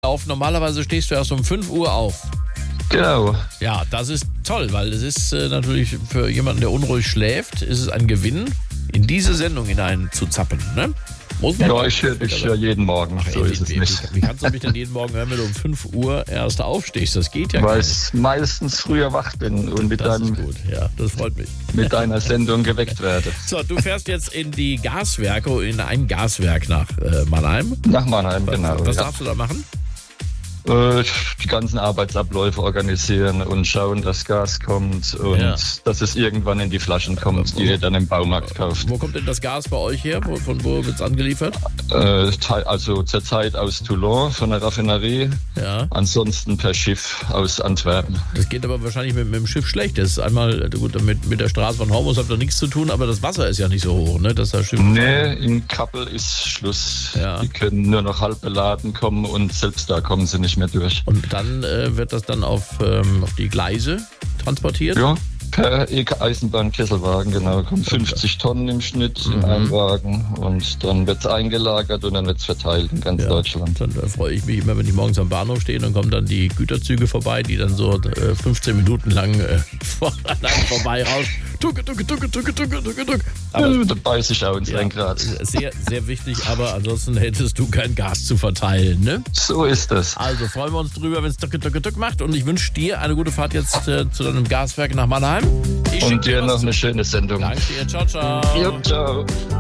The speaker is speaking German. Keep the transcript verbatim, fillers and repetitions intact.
auf. Normalerweise stehst du erst um fünf Uhr auf. Genau. Ja, das ist toll, weil es ist äh, natürlich für jemanden, der unruhig schläft, ist es ein Gewinn, in diese Sendung hinein zu zappen, ne? Muss man Ja, ich höre dich ja jeden Morgen, Ach, so ey, ist es wie, nicht. Wie, wie kannst du mich denn jeden Morgen hören, wenn du um fünf Uhr erst aufstehst? Das geht ja gar Weil nicht. ich meistens früher wach bin und mit, Das deinem, ist gut, ja, das freut mich. mit deiner Sendung geweckt werde. So, du fährst jetzt in die Gaswerke, in ein Gaswerk nach äh, Mannheim. Nach Mannheim, Was, genau. was ja. darfst du da machen? Äh, Die ganzen Arbeitsabläufe organisieren und schauen, dass Gas kommt und Ja. dass es irgendwann in die Flaschen kommt, die ihr dann im Baumarkt kauft. Wo kommt denn das Gas bei euch her? Wo, von wo wird es angeliefert? Äh, te- Also zurzeit aus Toulon von der Raffinerie, Ja. ansonsten per Schiff aus Antwerpen. Das geht aber wahrscheinlich mit, mit dem Schiff schlecht. Das ist einmal, gut, mit, mit der Straße von Hormuz habt ihr nichts zu tun, aber das Wasser ist ja nicht so hoch, ne? Dass das Schiff Nee, in Kappel ist Schluss. Ja. Die können nur noch halb beladen kommen und selbst da kommen sie nicht mehr durch. Und dann äh, wird das dann auf, ähm, auf die Gleise transportiert? Ja, per E-Eisenbahn-Kesselwagen, genau. Kommen fünfzig Tonnen im Schnitt in einen Wagen und dann wird es eingelagert und dann wird es verteilt in ganz Ja, Deutschland. Dann äh, freue ich mich immer, wenn ich morgens am Bahnhof stehe, dann kommen dann die Güterzüge vorbei, die dann so äh, fünfzehn Minuten lang äh, voreinander vorbei raus. Tucke, tucke, tucke, tucke, tucke, tucke, tucke. Aber Ja, da beiß ich auch ins ja, Lenkrad. sehr, sehr wichtig, aber ansonsten hättest du kein Gas zu verteilen, ne? So ist es. Also freuen wir uns drüber, wenn es tucke, tucke, tucke macht und ich wünsche dir eine gute Fahrt jetzt äh, zu deinem Gaswerk nach Mannheim. Ich schick Und dir was noch zu. eine schöne Sendung. Danke dir, ciao, ciao. Ja, ciao.